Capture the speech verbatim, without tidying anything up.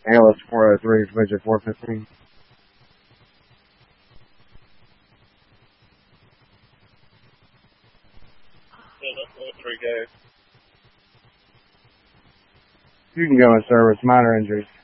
A L S four oh three, Bridget four fifteen. Three go. You can go in service, minor injuries.